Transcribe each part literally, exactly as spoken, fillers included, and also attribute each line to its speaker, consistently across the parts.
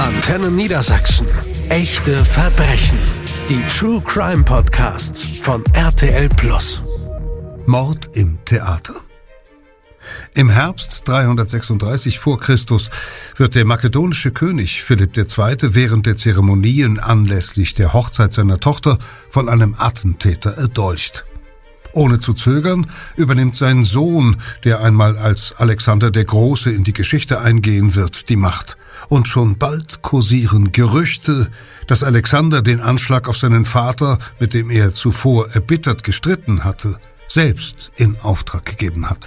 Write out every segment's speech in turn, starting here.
Speaker 1: Antenne Niedersachsen. Echte Verbrechen. Die True Crime Podcasts von R T L Plus.
Speaker 2: Mord im Theater. Im Herbst dreihundertsechsunddreißig vor Christus wird der makedonische König Philipp der Zweite während der Zeremonien anlässlich der Hochzeit seiner Tochter von einem Attentäter erdolcht. Ohne zu zögern übernimmt sein Sohn, der einmal als Alexander der Große in die Geschichte eingehen wird, die Macht. Und schon bald kursieren Gerüchte, dass Alexander den Anschlag auf seinen Vater, mit dem er zuvor erbittert gestritten hatte, selbst in Auftrag gegeben hat.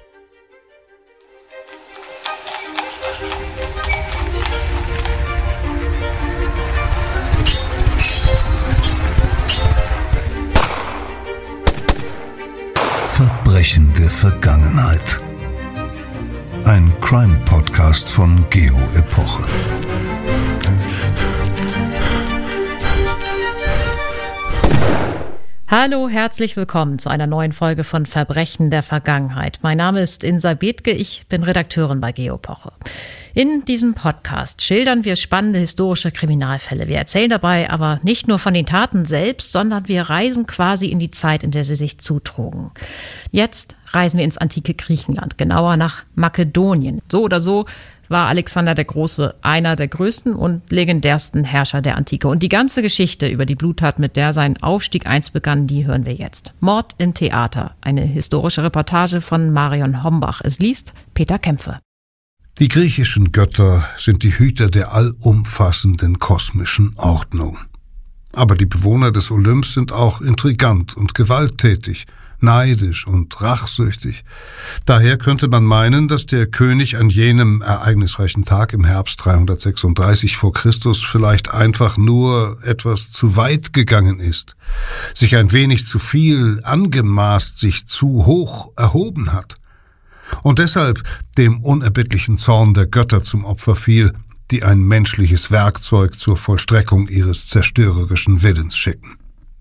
Speaker 2: Verbrechen der Vergangenheit. Ein Crime-Podcast von Geo Epoche.
Speaker 3: Hallo, herzlich willkommen zu einer neuen Folge von Verbrechen der Vergangenheit. Mein Name ist Insa Bethke, ich bin Redakteurin bei Geo Epoche. In diesem Podcast schildern wir spannende historische Kriminalfälle. Wir erzählen dabei aber nicht nur von den Taten selbst, sondern wir reisen quasi in die Zeit, in der sie sich zutrugen. Jetzt reisen wir ins antike Griechenland, genauer nach Makedonien. So oder so war Alexander der Große einer der größten und legendärsten Herrscher der Antike. Und die ganze Geschichte über die Bluttat, mit der sein Aufstieg einst begann, die hören wir jetzt. Mord im Theater, eine historische Reportage von Marion Hombach. Es liest Peter Kämpfe.
Speaker 2: Die griechischen Götter sind die Hüter der allumfassenden kosmischen Ordnung. Aber die Bewohner des Olymps sind auch intrigant und gewalttätig, neidisch und rachsüchtig. Daher könnte man meinen, dass der König an jenem ereignisreichen Tag im Herbst dreihundertsechsunddreißig vor Christus vielleicht einfach nur etwas zu weit gegangen ist, sich ein wenig zu viel angemaßt, sich zu hoch erhoben hat und deshalb dem unerbittlichen Zorn der Götter zum Opfer fiel, die ein menschliches Werkzeug zur Vollstreckung ihres zerstörerischen Willens schicken.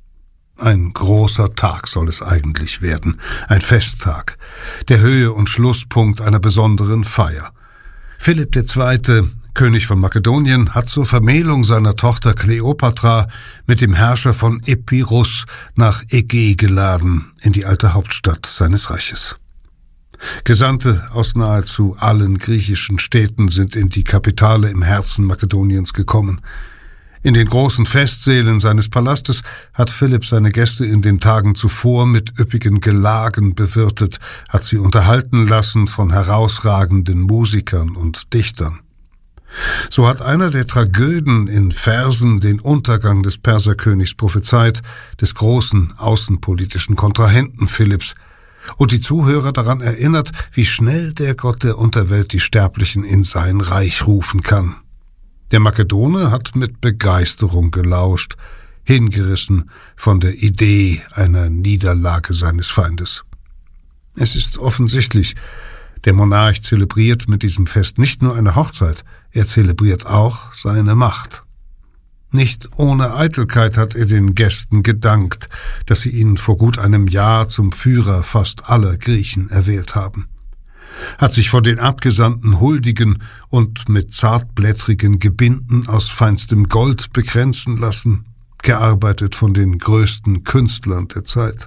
Speaker 2: Ein großer Tag soll es eigentlich werden, ein Festtag, der Höhe und Schlusspunkt einer besonderen Feier. Philipp der Zweite, König von Makedonien, hat zur Vermählung seiner Tochter Kleopatra mit dem Herrscher von Epirus nach Ägä geladen, in die alte Hauptstadt seines Reiches. Gesandte aus nahezu allen griechischen Städten sind in die Kapitale im Herzen Makedoniens gekommen. In den großen Festsälen seines Palastes hat Philipp seine Gäste in den Tagen zuvor mit üppigen Gelagen bewirtet, hat sie unterhalten lassen von herausragenden Musikern und Dichtern. So hat einer der Tragöden in Versen den Untergang des Perserkönigs prophezeit, des großen außenpolitischen Kontrahenten Philipps, und die Zuhörer daran erinnert, wie schnell der Gott der Unterwelt die Sterblichen in sein Reich rufen kann. Der Makedone hat mit Begeisterung gelauscht, hingerissen von der Idee einer Niederlage seines Feindes. Es ist offensichtlich, der Monarch zelebriert mit diesem Fest nicht nur eine Hochzeit, er zelebriert auch seine Macht. Nicht ohne Eitelkeit hat er den Gästen gedankt, dass sie ihn vor gut einem Jahr zum Führer fast aller Griechen erwählt haben. Hat sich von den Abgesandten huldigen und mit zartblättrigen Gebinden aus feinstem Gold bekränzen lassen, gearbeitet von den größten Künstlern der Zeit.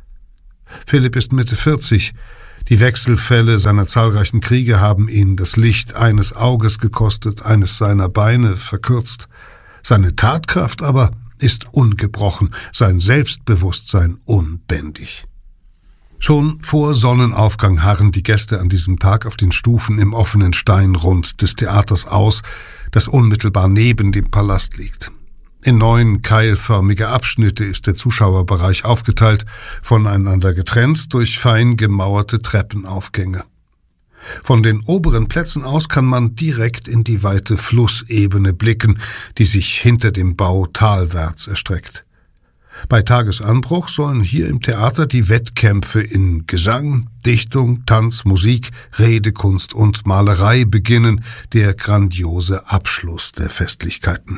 Speaker 2: Philipp ist Mitte vierzig. Die Wechselfälle seiner zahlreichen Kriege haben ihn das Licht eines Auges gekostet, eines seiner Beine verkürzt. Seine Tatkraft aber ist ungebrochen, sein Selbstbewusstsein unbändig. Schon vor Sonnenaufgang harren die Gäste an diesem Tag auf den Stufen im offenen Steinrund des Theaters aus, das unmittelbar neben dem Palast liegt. In neun keilförmige Abschnitte ist der Zuschauerbereich aufgeteilt, voneinander getrennt durch fein gemauerte Treppenaufgänge. Von den oberen Plätzen aus kann man direkt in die weite Flussebene blicken, die sich hinter dem Bau talwärts erstreckt. Bei Tagesanbruch sollen hier im Theater die Wettkämpfe in Gesang, Dichtung, Tanz, Musik, Redekunst und Malerei beginnen, der grandiose Abschluss der Festlichkeiten.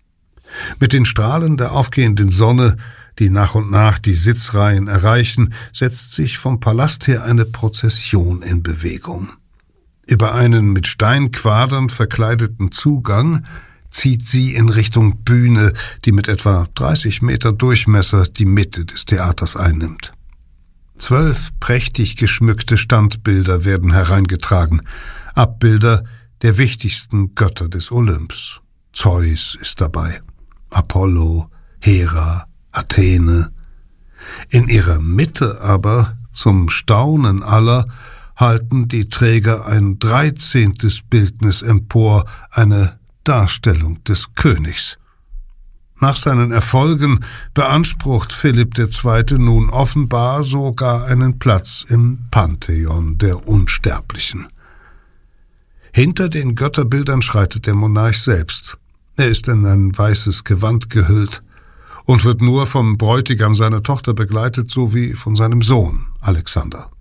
Speaker 2: Mit den Strahlen der aufgehenden Sonne, die nach und nach die Sitzreihen erreichen, setzt sich vom Palast her eine Prozession in Bewegung. Über einen mit Steinquadern verkleideten Zugang zieht sie in Richtung Bühne, die mit etwa dreißig Meter Durchmesser die Mitte des Theaters einnimmt. Zwölf prächtig geschmückte Standbilder werden hereingetragen, Abbilder der wichtigsten Götter des Olymps. Zeus ist dabei, Apollo, Hera, Athene. In ihrer Mitte aber, zum Staunen aller, halten die Träger ein dreizehntes Bildnis empor, eine Darstellung des Königs. Nach seinen Erfolgen beansprucht Philipp der Zweite nun offenbar sogar einen Platz im Pantheon der Unsterblichen. Hinter den Götterbildern schreitet der Monarch selbst. Er ist in ein weißes Gewand gehüllt und wird nur vom Bräutigam seiner Tochter begleitet, sowie von seinem Sohn Alexander.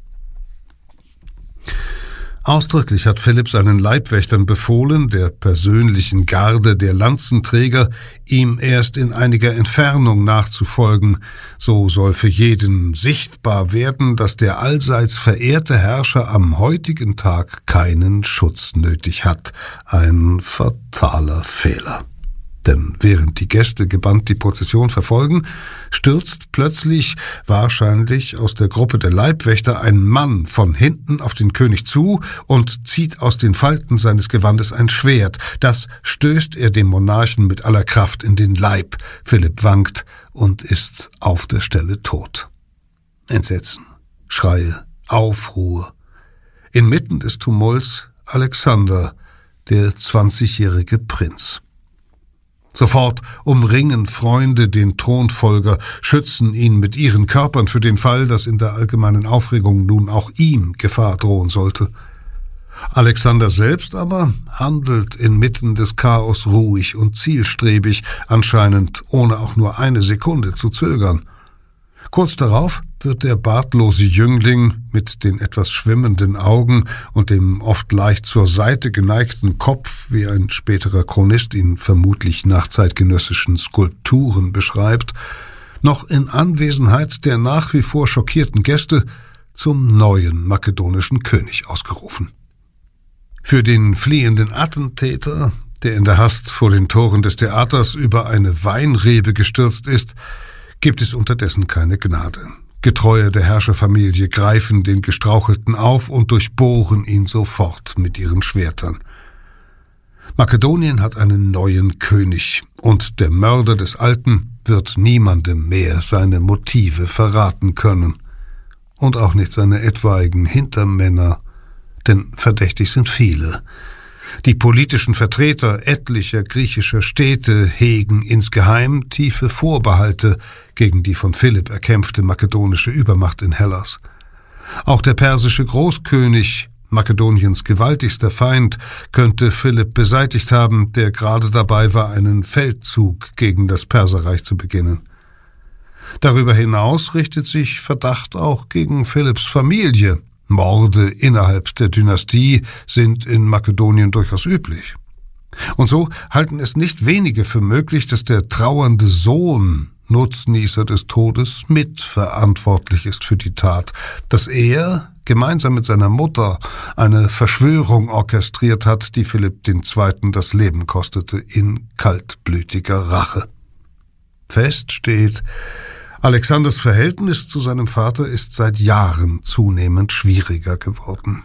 Speaker 2: Ausdrücklich hat Philipp seinen Leibwächtern befohlen, der persönlichen Garde der Lanzenträger, ihm erst in einiger Entfernung nachzufolgen. So soll für jeden sichtbar werden, dass der allseits verehrte Herrscher am heutigen Tag keinen Schutz nötig hat. Ein fataler Fehler. Denn während die Gäste gebannt die Prozession verfolgen, stürzt plötzlich, wahrscheinlich aus der Gruppe der Leibwächter, ein Mann von hinten auf den König zu und zieht aus den Falten seines Gewandes ein Schwert. Das stößt er dem Monarchen mit aller Kraft in den Leib. Philipp wankt und ist auf der Stelle tot. Entsetzen, Schreie, Aufruhr. Inmitten des Tumults Alexander, der zwanzigjährige Prinz. Sofort umringen Freunde den Thronfolger, schützen ihn mit ihren Körpern für den Fall, dass in der allgemeinen Aufregung nun auch ihm Gefahr drohen sollte. Alexander selbst aber handelt inmitten des Chaos ruhig und zielstrebig, anscheinend ohne auch nur eine Sekunde zu zögern. Kurz darauf wird der bartlose Jüngling mit den etwas schwimmenden Augen und dem oft leicht zur Seite geneigten Kopf, wie ein späterer Chronist ihn vermutlich nach zeitgenössischen Skulpturen beschreibt, noch in Anwesenheit der nach wie vor schockierten Gäste zum neuen makedonischen König ausgerufen. Für den fliehenden Attentäter, der in der Hast vor den Toren des Theaters über eine Weinrebe gestürzt ist, gibt es unterdessen keine Gnade. Getreue der Herrscherfamilie greifen den Gestrauchelten auf und durchbohren ihn sofort mit ihren Schwertern. Makedonien hat einen neuen König, und der Mörder des Alten wird niemandem mehr seine Motive verraten können. Und auch nicht seine etwaigen Hintermänner, denn verdächtig sind viele. Die politischen Vertreter etlicher griechischer Städte hegen insgeheim tiefe Vorbehalte gegen die von Philipp erkämpfte makedonische Übermacht in Hellas. Auch der persische Großkönig, Makedoniens gewaltigster Feind, könnte Philipp beseitigt haben, der gerade dabei war, einen Feldzug gegen das Perserreich zu beginnen. Darüber hinaus richtet sich Verdacht auch gegen Philipps Familie. Morde innerhalb der Dynastie sind in Makedonien durchaus üblich. Und so halten es nicht wenige für möglich, dass der trauernde Sohn, Nutznießer des Todes, mitverantwortlich ist für die Tat, dass er gemeinsam mit seiner Mutter eine Verschwörung orchestriert hat, die Philipp der Zweite das Leben kostete in kaltblütiger Rache. Fest steht, Alexanders Verhältnis zu seinem Vater ist seit Jahren zunehmend schwieriger geworden.